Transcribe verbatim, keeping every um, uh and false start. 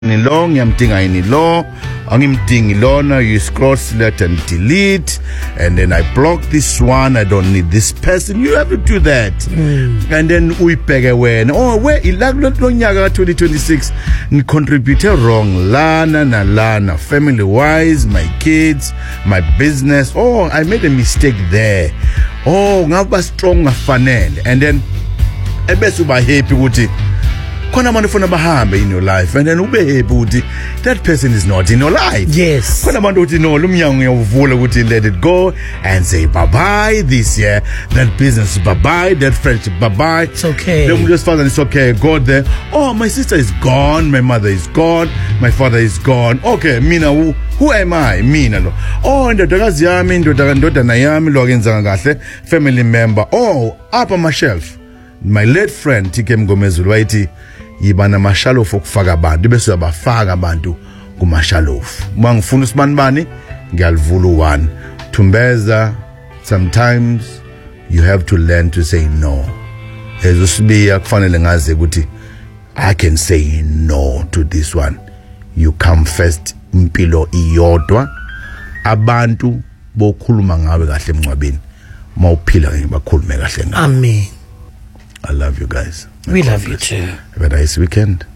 Ni lo ngiyamdinga yini lo angimdingi lona, you scroll select and delete, and then I block this one, I don't need this person. You have to do that. mm. And then uyibheke wena, oh we ilakho nyaka twenty twenty-six ni contribute wrong lana na lana, family wise, my kids, my business, oh I made a mistake there, oh ngaba strong ngafanele. And then ebese uba happy ukuthi khona abantu ufuna bahambe in your life, and then ube happy ukuthi that person is not in your life. Yes. Khona abantu uthi no, lumnyango uyavula ukuthi let it go and say bye bye this year, that business bye bye, that friendship bye bye. It's okay. Then we just father, it's okay. Go there. Oh, my sister is gone, my mother is gone, my father is gone. Okay, mina who, who am I? Mina lo. Oh, indodakazi yami, indodana yami lo akenzanga kahle, family member. Oh, up on my shelf. My late friend T K Mngomezulu wayithi yibana mashalofu okufaka abantu bese uyabafaka abantu kumashalofu. Mangifuna usibani bani ngiyalivula one. Tumbeza, sometimes you have to learn to say no. Ezosibiya kufanele ngaze ukuthi I can say no to this one. You come first, impilo iyodwa. Abantu bokhuluma ngawe kahle emncwabeni. Mawuphila ngibakhulume kahle ngawe. Amen. I love you guys. We love you too. Have a nice weekend.